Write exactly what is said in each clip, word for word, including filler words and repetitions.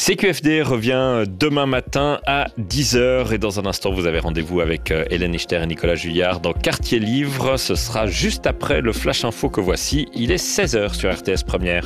C Q F D revient demain matin à dix heures et dans un instant vous avez rendez-vous avec Hélène Ichter et Nicolas Juillard dans Quartier Livre. Ce sera juste après le Flash Info que voici. Il est seize heures sur R T S Première.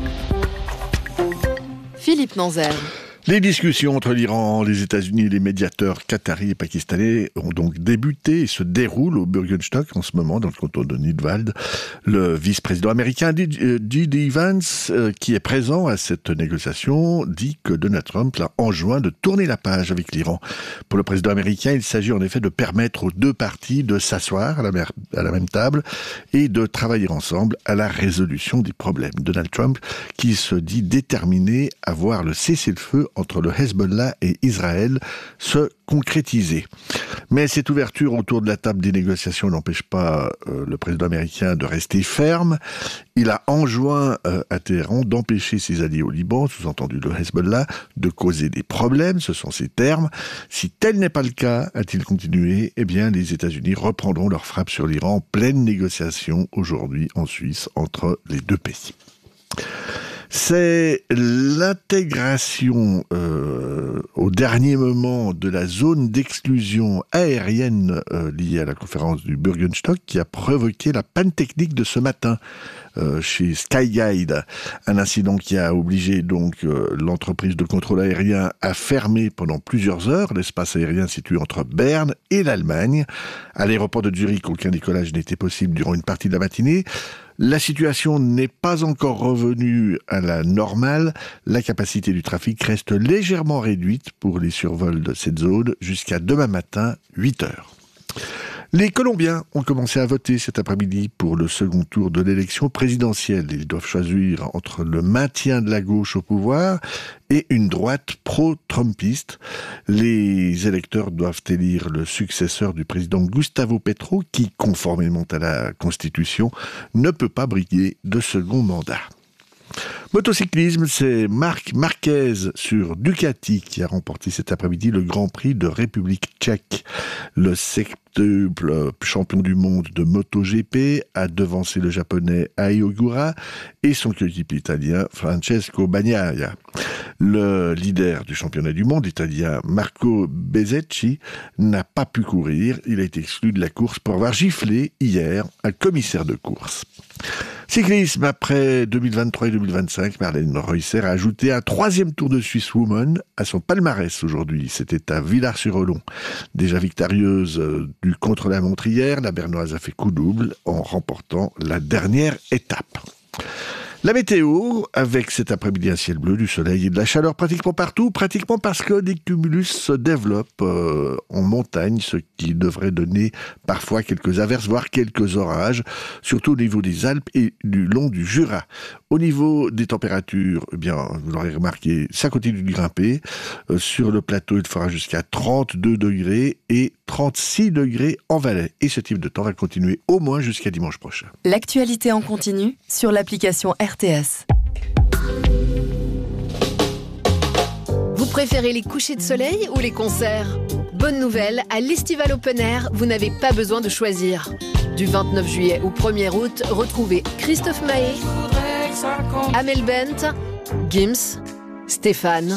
Philippe Nanzer. Les discussions entre l'Iran, les États-Unis et les médiateurs qataris et pakistanais ont donc débuté et se déroulent au Bürgenstock en ce moment dans le canton de Nidwald. Le vice-président américain J D Vance, qui est présent à cette négociation, dit que Donald Trump l'a enjoint de tourner la page avec l'Iran. Pour le président américain, il s'agit en effet de permettre aux deux parties de s'asseoir à la, mer- à la même table et de travailler ensemble à la résolution des problèmes. Donald Trump, qui se dit déterminé à voir le cessez-le-feu entre le Hezbollah et Israël se concrétiser. Mais cette ouverture autour de la table des négociations n'empêche pas euh, le président américain de rester ferme. Il a enjoint euh, à Téhéran d'empêcher ses alliés au Liban, sous-entendu le Hezbollah, de causer des problèmes, ce sont ses termes. Si tel n'est pas le cas, a-t-il continué, eh bien les États-Unis reprendront leur frappe sur l'Iran en pleine négociation aujourd'hui en Suisse entre les deux pays. C'est l'intégration euh, au dernier moment de la zone d'exclusion aérienne euh, liée à la conférence du Bürgenstock qui a provoqué la panne technique de ce matin euh, chez Skyguide. Un incident qui a obligé donc euh, l'entreprise de contrôle aérien à fermer pendant plusieurs heures l'espace aérien situé entre Berne et l'Allemagne. À l'aéroport de Zurich, aucun décollage n'était possible durant une partie de la matinée. La situation n'est pas encore revenue à la normale. La capacité du trafic reste légèrement réduite pour les survols de cette zone jusqu'à demain matin, huit heures. Les Colombiens ont commencé à voter cet après-midi pour le second tour de l'élection présidentielle. Ils doivent choisir entre le maintien de la gauche au pouvoir et une droite pro-trumpiste. Les électeurs doivent élire le successeur du président Gustavo Petro, qui, conformément à la Constitution, ne peut pas briguer de second mandat. Motocyclisme, c'est Marc Marquez sur Ducati qui a remporté cet après-midi le Grand Prix de République tchèque. Le septuple champion du monde de MotoGP a devancé le japonais Ai Ogura et son coéquipier italien Francesco Bagnaia. Le leader du championnat du monde italien Marco Bezzecchi n'a pas pu courir. Il a été exclu de la course pour avoir giflé hier un commissaire de course. Cyclisme, après deux mille vingt-trois et deux mille vingt-cinq, Marlène Reusser a ajouté un troisième Tour de Suisse Woman à son palmarès aujourd'hui. C'était à Villars-sur-Olon. Déjà victorieuse du contre-la-montre hier, la Bernoise a fait coup double en remportant la dernière étape. La météo, avec cet après-midi un ciel bleu, du soleil et de la chaleur pratiquement partout, pratiquement parce que des cumulus se développent euh, en montagne, ce qui devrait donner parfois quelques averses, voire quelques orages, surtout au niveau des Alpes et du long du Jura. Au niveau des températures, eh bien, vous l'aurez remarqué, ça continue de grimper. Euh, sur le plateau, il fera jusqu'à trente-deux degrés et trente-six degrés en Valais. Et ce type de temps va continuer au moins jusqu'à dimanche prochain. L'actualité en continu sur l'application R T S. Vous préférez les couchers de soleil ou les concerts ? Bonne nouvelle, à l'Estival Open Air, vous n'avez pas besoin de choisir. Du vingt-neuf juillet au premier août, retrouvez Christophe Maé, Amel Bent, Gims, Stéphane,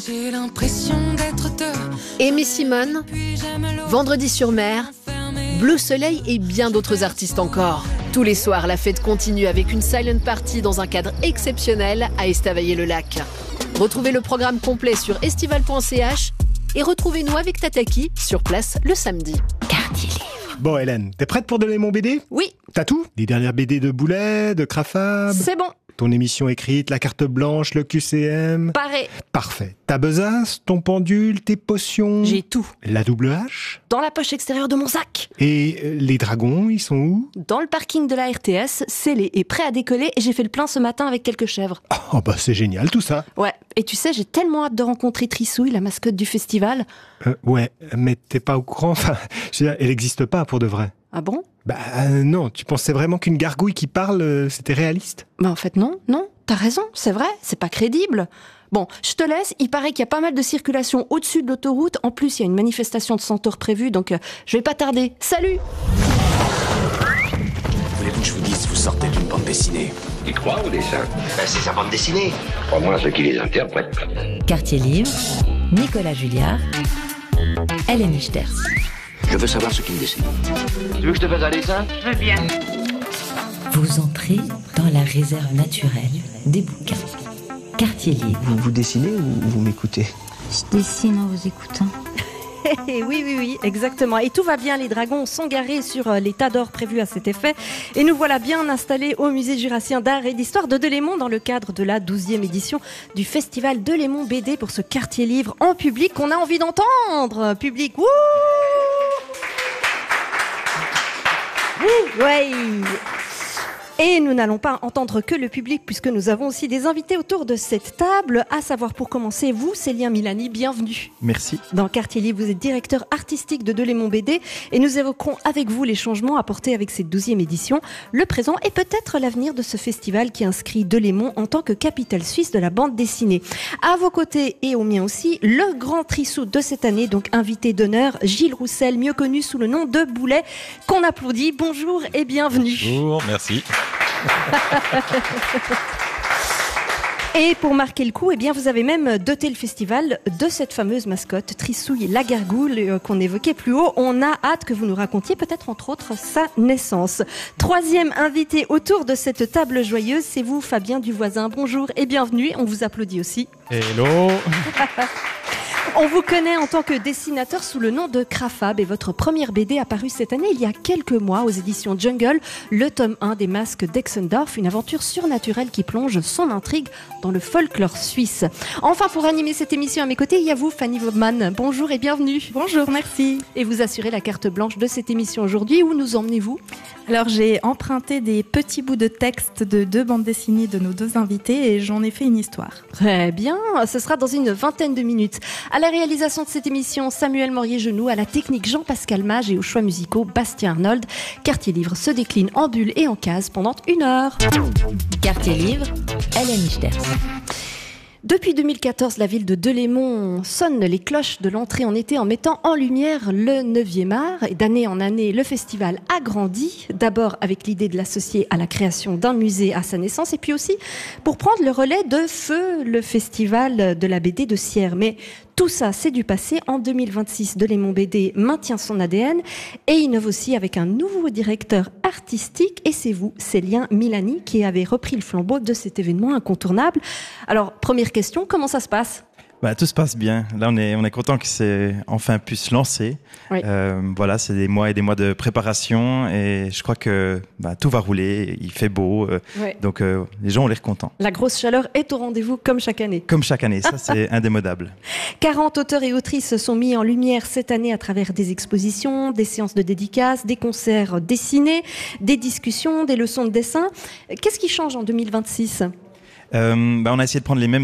Aimé Simone, Vendredi sur mer, Bleu Soleil et bien d'autres artistes encore. Tous les soirs, la fête continue avec une silent party dans un cadre exceptionnel à Estavayer-le-Lac. Retrouvez le programme complet sur estival point c h et retrouvez-nous avec Tataki sur place le samedi. Quartier Livre. Bon Hélène, t'es prête pour donner mon B D ? Oui. T'as tout ? Les dernières B D de Boulet, de Crafab ? C'est bon. Ton émission écrite, la carte blanche, le Q C M ? Paré. Parfait. Ta besace, ton pendule, tes potions ? J'ai tout. La double H ? Dans la poche extérieure de mon sac. Et euh, les dragons, ils sont où ? Dans le parking de la R T S, scellé et prêt à décoller, et j'ai fait le plein ce matin avec quelques chèvres. Oh bah c'est génial tout ça. Ouais, et tu sais, j'ai tellement hâte de rencontrer Trissouille, la mascotte du festival. Euh, ouais, mais t'es pas au courant, enfin, je veux dire, elle n'existe pas pour de vrai. Ah bon ? Bah euh, non, tu pensais vraiment qu'une gargouille qui parle, euh, c'était réaliste ? Bah en fait non, non, t'as raison, c'est vrai, c'est pas crédible. Bon, je te laisse, il paraît qu'il y a pas mal de circulation au-dessus de l'autoroute, en plus il y a une manifestation de centaures prévue, donc euh, je vais pas tarder. Salut ! voulez-vous que je vous dise? Vous sortez d'une bande dessinée. Tu crois au dessin? Ben, c'est sa bande dessinée. Crois-moi ceux qui les interprètent. Quartier Livre, Nicolas Julliard, Hélène Ichters. Je veux savoir ce qu'ils dessinent. Tu veux que je te fasse un dessin? Je veux bien. Vous entrez dans la réserve naturelle des bouquins. Quartier Livre. Vous, vous dessinez ou vous m'écoutez? Je dessine en vous écoutant. Oui, oui, oui, exactement. Et tout va bien, les dragons sont garés sur les tas d'or prévus à cet effet. Et nous voilà bien installés au musée jurassien d'art et d'histoire de Delémont dans le cadre de la douzième édition du festival Delémont B D pour ce quartier livre en public qu'on a envie d'entendre. Public, wouh! Oui, ouais. Et nous n'allons pas entendre que le public puisque nous avons aussi des invités autour de cette table, à savoir pour commencer vous, Célien Milani, bienvenue. Merci. Dans Quartier Livre, vous êtes directeur artistique de Delémont B D et nous évoquerons avec vous les changements apportés avec cette douzième édition, le présent et peut-être l'avenir de ce festival qui inscrit Delémont en tant que capitale suisse de la bande dessinée. À vos côtés et au mien aussi, le grand trissou de cette année, donc invité d'honneur, Gilles Roussel, mieux connu sous le nom de Boulet, qu'on applaudit. Bonjour et bienvenue. Bonjour, merci. Et pour marquer le coup, eh bien, vous avez même doté le festival de cette fameuse mascotte, Trissouille la gargoule, euh, qu'on évoquait plus haut. On a hâte que vous nous racontiez peut-être entre autres sa naissance. Troisième invité autour de cette table joyeuse, c'est vous, Fabien Duvoisin. Bonjour et bienvenue. On vous applaudit aussi. Hello. On vous connaît en tant que dessinateur sous le nom de Crafab et votre première B D apparue cette année il y a quelques mois aux éditions Jungle, le tome un des Masques d'Exendorf, une aventure surnaturelle qui plonge son intrigue dans le folklore suisse. Enfin, pour animer cette émission à mes côtés, il y a vous, Fanny Wobman. Bonjour et bienvenue. Bonjour, merci. Et vous assurez la carte blanche de cette émission aujourd'hui. Où nous emmenez-vous ? Alors, j'ai emprunté des petits bouts de texte de deux bandes dessinées de nos deux invités et j'en ai fait une histoire. Très bien, ce sera dans une vingtaine de minutes. À la réalisation de cette émission, Samuel Morier-Genoux, à la technique Jean-Pascal Mage et aux choix musicaux Bastien Arnold. Quartier Livre se décline en bulles et en cases pendant une heure. Quartier Livre, Hélène Ichters. Depuis deux mille quatorze, la ville de Delémont sonne les cloches de l'entrée en été en mettant en lumière le neuvième art. Et d'année en année, le festival a grandi, d'abord avec l'idée de l'associer à la création d'un musée à sa naissance, et puis aussi pour prendre le relais de Feu, le festival de la B D de Sierre. Mais tout ça, c'est du passé. En deux mille vingt-six, Delémont B D maintient son A D N et innove aussi avec un nouveau directeur artistique. Et c'est vous, Célien Milani, qui avez repris le flambeau de cet événement incontournable. Alors, première question, comment ça se passe ? Bah, tout se passe bien. Là, on est, on est content que c'est enfin pu se lancer. Oui. Euh, voilà, c'est des mois et des mois de préparation et je crois que bah, tout va rouler. Il fait beau, euh, Oui. donc euh, les gens ont l'air contents. La grosse chaleur est au rendez-vous comme chaque année. Comme chaque année, ça c'est indémodable. quarante auteurs et autrices sont mis en lumière cette année à travers des expositions, des séances de dédicaces, des concerts dessinés, des discussions, des leçons de dessin. Qu'est-ce qui change en deux mille vingt-six ? Euh, bah, on a essayé de prendre les mêmes